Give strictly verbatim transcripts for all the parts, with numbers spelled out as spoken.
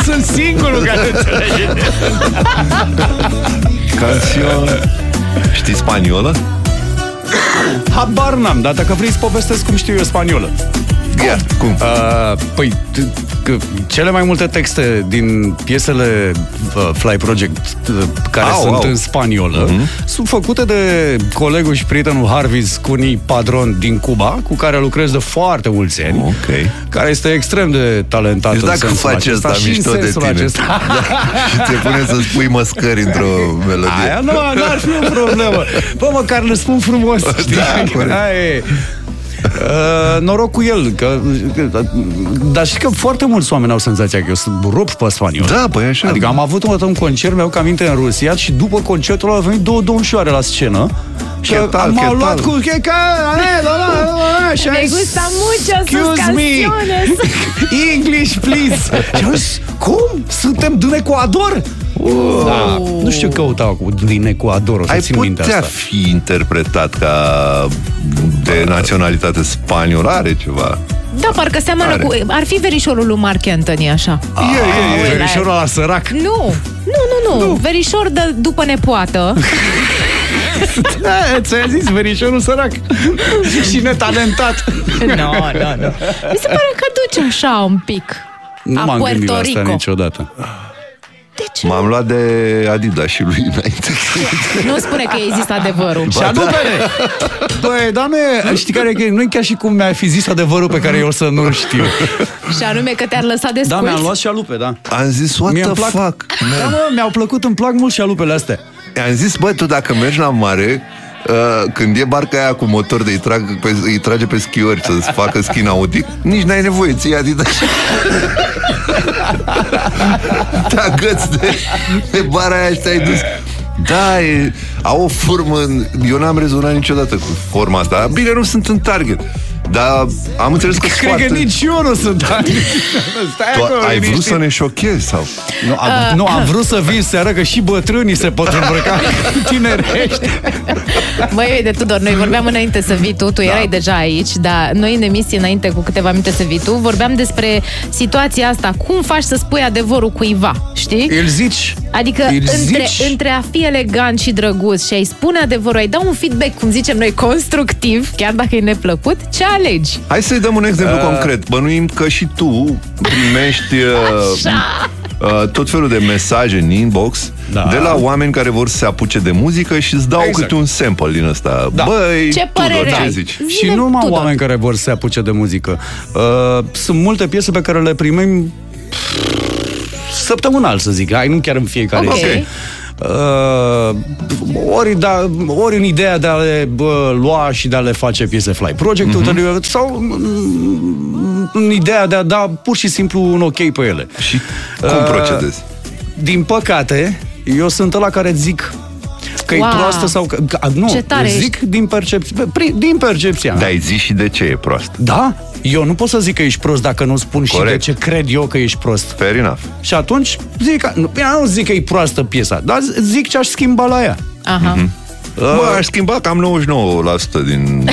Sunt singurul care înțelege. Canción. Știi spaniolă? Habar n-am, dar dacă vrei să povestesc cum știu eu spaniolă. Ia, cum? Uh, păi, că cele mai multe texte din piesele uh, Fly Project uh, care au, sunt au. în spaniolă uh-huh. sunt făcute de colegul și prietenul Harvis Cuni Padron din Cuba, cu care lucrez de foarte mulți ani, okay. care este extrem de talentat deci în dacă sensul faci acesta asta și mișto în de sensul tine acesta. da. Și te pune să spui măscări într-o melodie. Aia nu, nu ar fi o problemă. Bă, măcar le spun frumos. Știi? Da, aia e. Uh, noroc cu el că, că, dar știi că foarte mulți oameni au senzația că eu sunt rup pe spaniol. Da, băi, așa. Adică am avut un, un concert, mi-au aminte, în Rusia și după concertul ăla au venit două domnșoare la scenă și m-au luat cu și me gusta mucho sus canciones. English, please. Și am zis, cum? Suntem din Ecuador? Uh, da. Nu știu căuta cu din Ecuador, o să țin minte asta. Ai putea fi interpretat ca de naționalitate spaniolă, are ceva. Da, parcă seamănă cu... Ar fi verișorul lui Marc Anthony, așa. Ah, e, e, e, verișorul ăla sărac. Nu, nu, nu, nu, nu. Verișor de după nepoată. Da, ți-ai zis, verișorul sărac. Și netalentat. Nu, nu, nu. Mi se pare că duce așa un pic. Nu m-am gândit la asta niciodată. De ce? M-am luat de Adidas și lui înainte. Nu spune că i-ai zis adevărul. Și anumele. Băi, dar nu e, știi care e, nu e chiar și cum mi-ai fi zis adevărul pe care eu să nu știu. Și anume că te-ar lăsa de Da, scuiți? mi-am luat și alupe, da. Am zis, what Mie the plac, fuck? Da, mă, mi-au plăcut, îmi plac mult și alupele astea. Am zis, bă, tu dacă mergi la mare, uh, când e barca aia cu motor de îi, trag pe, îi trage pe schiori să-ți facă schi nautic, nici n-ai nevoie, ții Adidas. Te agăți de, de bara aia și te-ai dus. Da, e, au o formă. Eu n-am rezonat niciodată cu forma asta. Bine, nu sunt în Target, dar am înțeles că cred foarte... că nici eu nu sunt. Stai tu acolo, ai vrut liniștit. să ne șochezi sau? Nu, am, uh, nu, am vrut să vin seara că și bătrânii se pot îmbrăca tinerești. Măi, de Tudor, noi vorbeam înainte să vii tu, tu erai da. deja aici, dar noi în emisie înainte cu câteva minute să vii tu, vorbeam despre situația asta, cum faci să spui adevărul cuiva, știi? Îl zici. Adică Îl între, zici. între a fi elegant și drăguț și a-i spune adevărul, ai da un feedback, cum zicem noi, constructiv, chiar dacă e neplăcut, ce alegi? Hai să-i dăm un exemplu uh... concret. Bănuim că și tu primești uh, uh, tot felul de mesaje în inbox da. de la oameni care vor să se apuce de muzică și îți dau exact. câte un sample din ăsta. Da. Băi, ce părere Tudor, ce ai? zici? Zine, și nu numai Tudor. oameni care vor să se apuce de muzică. Uh, sunt multe piese pe care le primim săptămânal, să zic. Hai, nu chiar în fiecare Ok. zi. Uh, ori, da, ori în ideea de a le bă, lua și de a le face piese Fly Project-ul mm-hmm. sau mm, în ideea de a da pur și simplu un ok pe ele. Și cum uh, procedezi? Din păcate, eu sunt ăla care zic că wow. e proastă sau că, că nu, zic din percepție, din percepția mea. Dar îi zici și de ce e prost. Da? Eu nu pot să zic că ești prost dacă nu spun Corect. și de ce cred eu că ești prost. Fair enough. Și atunci zic, nu, nu zic că e proastă piesa, dar zic ce aș schimba la ea. Aha. Mm-hmm. Bă, aș schimba cam nouăzeci și nouă la sută din...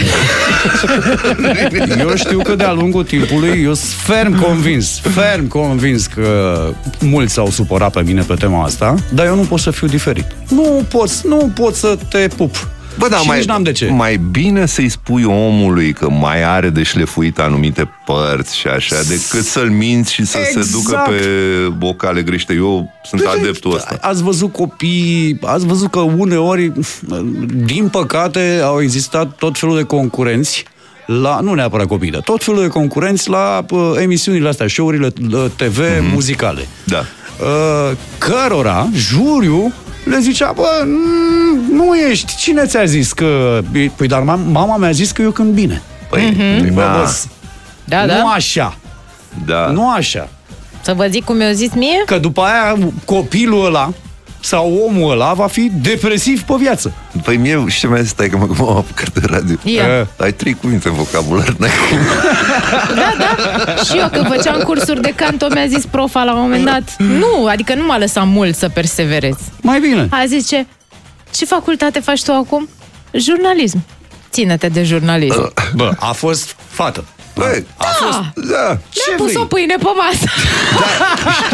Eu știu că de-a lungul timpului eu sunt ferm convins, ferm convins că mulți s-au supărat pe mine pe tema asta, dar eu nu pot să fiu diferit. Nu poți, nu pot să te pup. Bă, da, și mai, nici n-am de ce. Mai bine să-i spui omului că mai are de șlefuit anumite părți și așa, decât să-l minți și să exact. se ducă pe o cale greșită. Eu sunt Deci, adeptul ăsta. Ați văzut copii, ați văzut că uneori, din păcate, au existat tot felul de concurenți la, nu neapărat copii, dar tot felul de concurenți la uh, emisiunile astea, show-urile T V mm-hmm. muzicale. Da. Uh, cărora, juriu, le zicea, bă, nu ești, cine ți-a zis că... Păi, dar mama mi-a zis că eu cânt bine. Păi, mm-hmm. bă, da. bă, Da, nu da. așa. Da. Nu așa. Să vă zic cum mi-au zis mie? Că după aia copilul ăla sau omul ăla va fi depresiv pe viață. Păi mie, și ce mi-a zis, stai că mă m-am apucat de radio. Yeah. Ai trei cuvinte în vocabular, n-ai cum. Da, da. Și eu când făceam cursuri de canto mi-a zis profa la un moment dat, nu, adică nu m-a lăsat mult să perseverez. Mai bine. A zis ce? Ce facultate faci tu acum? Jurnalism. Ține-te de jurnalism. Bă, a fost fată. Băi, Da. a fost, da. Mi-a pus o pâine pe masă. Da, știi,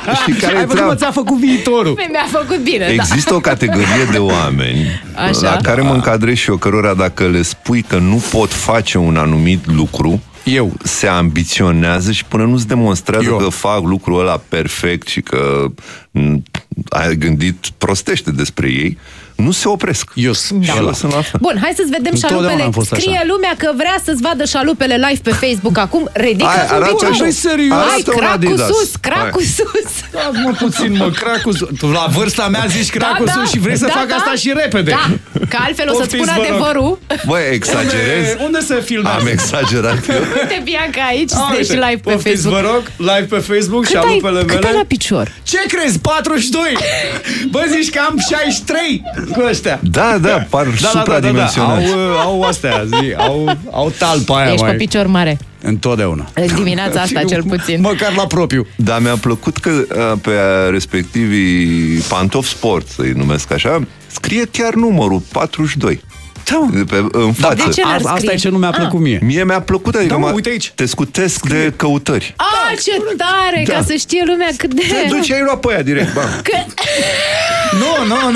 Știi care Ai e văzut, treaba? mă, ți-a făcut viitorul. Mi-a făcut bine, Există da. o categorie de oameni Așa. la care mă încadrez și eu, cărora dacă le spui că nu pot face un anumit lucru, Eu. se ambiționează și până nu-ți demonstrează Eu. că fac lucrul ăla perfect și că m, ai gândit prostește despre ei, nu se opresc. Eu. Și eu sunt la fel. Bun, hai să-ți vedem Întotdeauna șalupele. am fost așa. Scrie lumea că vrea să-ți vadă șalupele live pe Facebook acum. Ridică Hai, un arată picior. așa. Băi, serios? Hai, Arată un cracul Adidas. sus, cracul Hai. sus. Da, mă puțin, mă, cracul sus. Tu la vârsta mea zici cracul sus și vrei să da, fac da. asta și repede. Da, că altfel o să-ți Poftiți, spun vă rog. adevărul. Băi, exagerez. Unde, unde se filmează? Am exagerat eu. Uite, Bianca aici, A, deci uite, live pe poftiți, Facebook. vă rog, live pe Facebook și Cât ai, alupele cât ai mele. la picior? Ce crezi? patruzeci și doi! Bă, zici că am șaizeci și trei cu ăștia. Da, da, par supradimensionați. Au, uh, au astea, zi, au, au talpa aia Ești mai. pe picior mare. Întotdeauna. În dimineața asta, cel puțin. Măcar la propriu. Dar mi-a plăcut că uh, pe respectivii pantofi sport, să-i numesc așa, scrie chiar numărul patruzeci și doi. Da. Pe, în față. de ce n-ar Asta, asta scrie? e ce nu mi-a plăcut mie. Mie mi-a plăcut, adică Da, mă, mă- uite aici. te scutesc de căutări. Ah, ce tare, Da. ca să știe lumea cât de... Te duci, ai luat pe aia direct, bam. Că... Nu, nu, nu.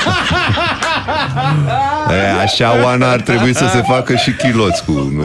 E, așa, Oana, ar trebui să se facă și chiloți cu... Nu.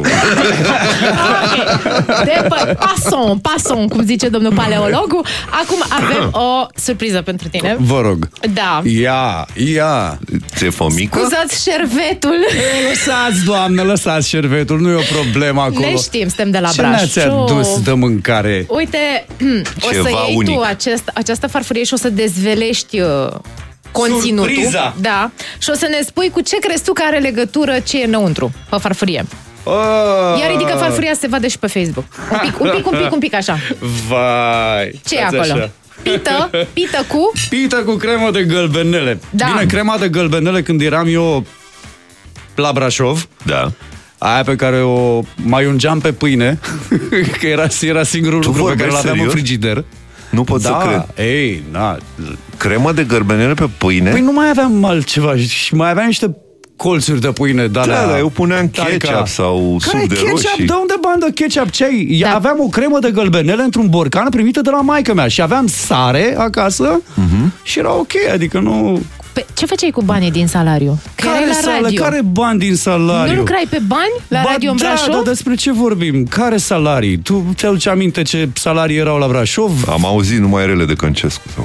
Ok. De pe pason, pason, cum zice domnul paleologul. Acum avem o surpriză pentru tine. Vă rog. Da. Ia, ia. Ți-e fomică? Scuzați șervetul. Lăsați, doamnă, lăsați șervetul, nu e o problemă acolo. Ne știm, suntem de la Ce ne-ați Brașov. adus de mâncare? Uite, o să Ceva iei unic. tu acest, această farfurie și o să dezvelești uh, conținutul. Surpriza! Da. Și o să ne spui cu ce crezi tu că are legătură ce e înăuntru pe farfurie. Oh. Ia ridică farfuria să se vadă și pe Facebook. Un pic, un pic, un pic, un pic așa. Vai. Ce e Stați acolo? așa. Pită, pită cu... Pită cu cremă de gălbenele. Da. Bine, crema de gălbenele când eram eu la Brașov, Da. aia pe care o mai ungeam pe pâine, că era, era singurul Tu lucru pe care vorbești l-aveam serios? în frigider. Nu pot să Da, cred. ei, na. Cremă de gălbenele pe pâine? Păi nu mai aveam altceva și mai aveam niște colțuri de pâine de Da, alea. dar eu puneam taica. ketchup sau Care suc de ketchup? roșii. De unde bani de ketchup? Ce ai? Da. Aveam o cremă de gălbenele într-un borcan primită de la maică mea și aveam sare acasă uh-huh. și era ok, adică nu... Pe, ce făceai cu banii din salariu? Că erai Care, la sala, radio. care bani din salariu? Nu lucrai pe bani la Ba radio în da, Brașov? dar despre ce vorbim? Care salarii? Tu ți-aduci aminte ce salarii erau la Brașov? Am auzit numai rele de Căncescu. Sau...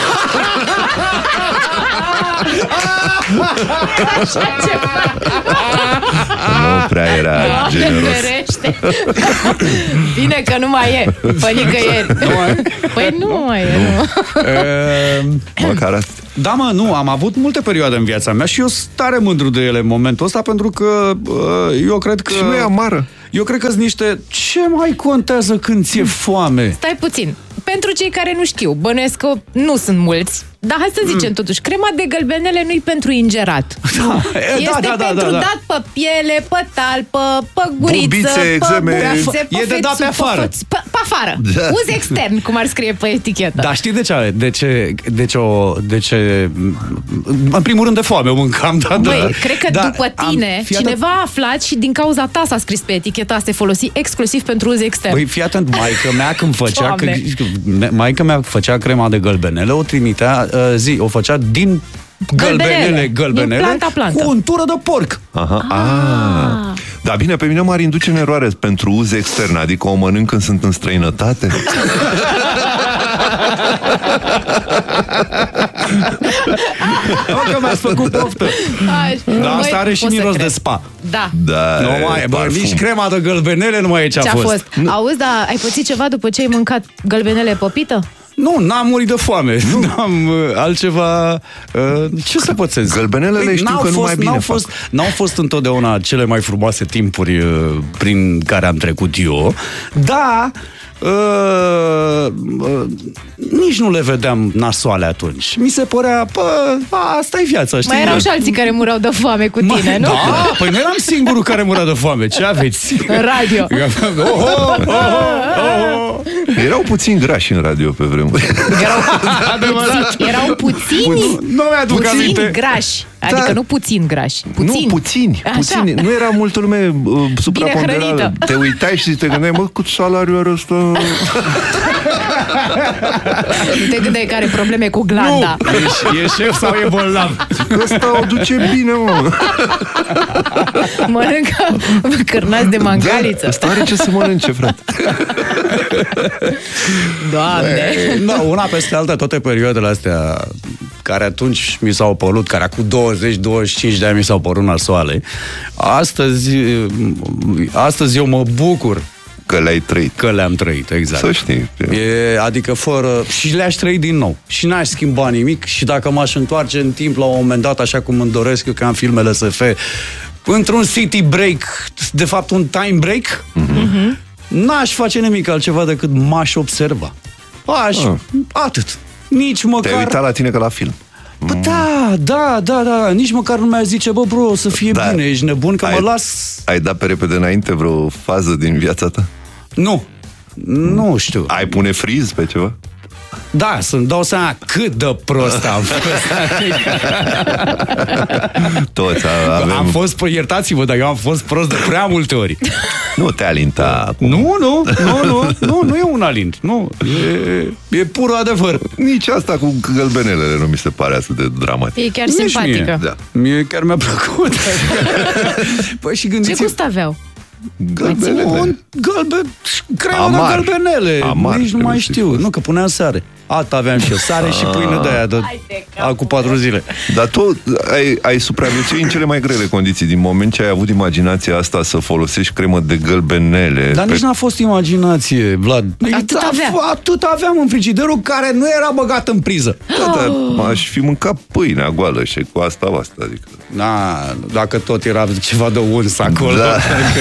Nu prea era Doamne generos. ferește. Bine că nu mai e pe nicăieri. Păi nu mai e. Nu. Ehm, Măcar asta. Da, mă, nu, am avut multe perioade în viața mea și eu sunt tare mândru de ele în momentul ăsta, pentru că uh, eu cred că... Și nu e amară. Eu cred că sunt niște... Ce mai contează când ți-e foame? Stai puțin. Pentru cei care nu știu, bănuiesc că nu sunt mulți, dar hai să zicem mm. totuși, crema de gălbenele nu-i pentru ingerat. Da, Este da, da, da, pentru da, da. dat pe piele, pe talpă, pe guriță, Bubițe, pe exeme. bubițe, pe E de dat pe fețu, afară. făț- Pe, pe afară. Da. Uz extern, cum ar scrie pe etichetă. Dar știi de ce? De ce, de ce, o, de ce în primul rând de foame o mâncam, da, Băi, da. cred că Dar după am- tine, fii atent- cineva a aflat și din cauza ta s-a scris pe eticheta asta, se folosi exclusiv pentru uz extern. Păi fii atent, maică mea când făcea Doamne. că, maică mea făcea crema de gălbenele, o trimitea, uh, zi, o făcea din gălbenele, Gălbenele. gălbenele, Din planta, planta. cu untură de porc. Aha, ah. Da, bine, pe mine m-ar induce în eroare pentru uz extern, adică o mănânc când sunt în străinătate. Mă, că mi-ați făcut poftă. Ai, Dar asta băi, are și pot să miros de cred. spa. Da. Da, Nu mai e, bă, parfum. nici crema de gălbenele nu mai e ce a Ce a fost. fost? Auzi, dar ai pățit ceva după ce ai mâncat gălbenele popită? Nu, n-am murit de foame. N-am uh, altceva... Uh, ce să pățesc? Gălbenelele știu n-au că nu fost, mai bine n-au fac. fost, n-au fost întotdeauna cele mai frumoase timpuri uh, prin care am trecut eu, dar... Uh, uh, nici nu le vedeam nasoale atunci. Mi se părea, bă, asta e viața, știi? Mai erau și alții care mureau de foame cu tine, nu? Da, păi nu eram singurul care murea de foame. Ce aveți? În radio. Oh, oh, oh, oh. Erau puțin grași în radio pe vremuri. Erau, Adevărat. erau puțini, Nu mi-aduc puțini aminte. grași. Adică Da. nu puțin grași. Puțini. Nu, puțini, Așa. puțini. Nu era multă lume uh, supraponderală. hrănită. Te uitai și te gândeai, mă, cât salariu are ăsta? Nu te gândeai că are probleme cu glanda. Nu, e, e șef sau e bolnav? Ăsta o duce bine, mă. Mănâncă cârnați de mangaliță. Da, ăsta are ce să mănânce, frate. Doamne. Da, una peste alta, toate perioadele astea care atunci mi s-au părut, care acum douăzeci douăzeci și cinci de ani mi s-au părut nasoale, astăzi, astăzi eu mă bucur că le-ai trăit. Că le-am trăit, exact. Să știi. E, adică fără... Și le-aș trăi din nou. Și n-aș schimba nimic și dacă m-aș întoarce în timp la un moment dat, așa cum îmi doresc eu, ca în filmele S F, într-un city break, de fapt un time break, mm-hmm. n-aș face nimic altceva decât m-aș observa. Aș... Ah. Atât. Nici măcar... Te-ai uitat la tine ca la film. Bă, da, da, da, da. Nici măcar nu mi-a zice, bă, bro, o să fie da. bine, ești nebun că ai, mă las... Ai dat pe repede înainte vreo fază din viața ta? Nu. Nu știu. Ai pune friz pe ceva? Da, să-mi dau seama cât de prost am fost. Toți avem... Am fost, iertați-vă, dar eu am fost prost de prea multe ori. Nu te alinta. Nu, nu, nu, nu, nu, nu e un alint. Nu, e, e pur adevăr. Nici asta cu gălbenelele nu mi se pare atât de dramatic. E chiar nici simpatică. Mie, da. Mie chiar mi-a plăcut. Păi și gândiți... Ce gust aveau? Gălbenele. Un galben, cremă de gălbenele. Amar, nici nu mai știu. Nu, că punea sare. Asta aveam și eu. Sare și pâine de aia de acum patru zile. Dar tu ai, ai supraviețuit în cele mai grele condiții. Din moment ce ai avut imaginația asta să folosești cremă de gălbenele. Dar pe... nici n-a fost imaginație, Vlad. Atât avea. Atât aveam în frigiderul care nu era băgat în priză. Da, dar aș fi mâncat pâinea goală și cu asta, asta. Adică... Na, dacă tot era ceva de uns acolo. Da.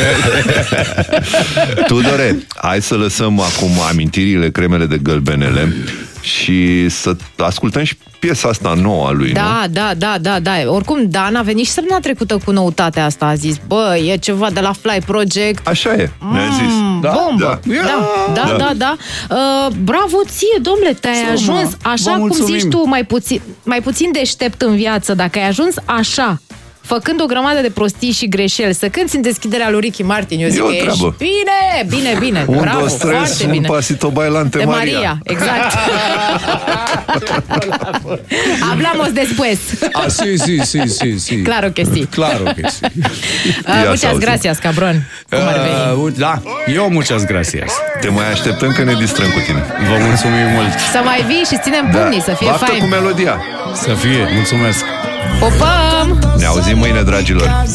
Tudore, hai să lăsăm acum amintirile, cremele de gălbenele și să ascultăm și piesa asta nouă a lui, da, nu? Da, da, da, da. Oricum, Dan a venit și săptămâna trecută cu noutatea asta. A zis, bă, e ceva de la Fly Project. Așa e, ne-a zis. Mm, da? Bombă. Da, da, da, da. da, da. Uh, bravo ție, domnule, te-ai ajuns așa cum zici tu, mai puțin, mai puțin deștept în viață. Dacă ai ajuns așa, făcând o grămadă de prostii și greșeli, să cânti în deschiderea lui Ricky Martin, eu zic că ești bine, bine, bine, un bravo, dos, tres, foarte un bine. pasito bailante de Maria. Maria, exact. Hablamos después. Ah, sí, sí, sí, sí, sí. Claro que sí. Claro que sí. Uh, muchas gracias, cabron. Cum ar veni? Uh, da, eu muchas gracias. Te mai așteptăm că ne distrăm cu tine. Vă mulțumim mult. Să mai vii și ținem pumnii, da. Să fie Baftă fain. cu melodia. Să fie, mulțumesc. Popăm! Ne auzim mâine, dragilor.